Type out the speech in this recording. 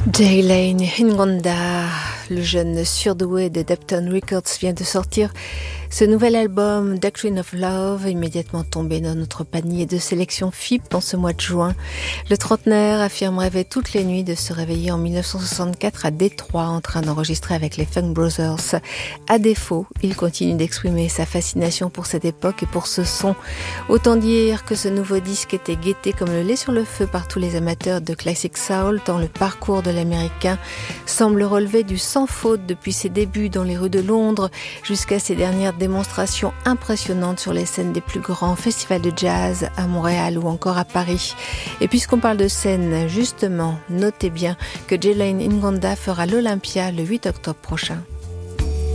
Jay Lane Ngonda, le jeune surdoué de Depton Records, vient de sortir ce nouvel album Doctrine of Love, immédiatement tombé dans notre panier de sélection FIP en ce mois de juin. Le trentenaire affirme rêver toutes les nuits de se réveiller en 1964 à Détroit en train d'enregistrer avec les Funk Brothers. À défaut, il continue d'exprimer sa fascination pour cette époque et pour ce son. Autant dire que ce nouveau disque était guetté comme le lait sur le feu par tous les amateurs de classic soul, tant le parcours de l'Américain semble relever du sans faute depuis ses débuts dans les rues de Londres jusqu'à ses dernières démonstrations impressionnantes sur les scènes des plus grands festivals de jazz à Montréal ou encore à Paris. Et puisqu'on parle de scène, justement, notez bien que Jay Lane Ngonda fera l'Olympia le 8 octobre prochain.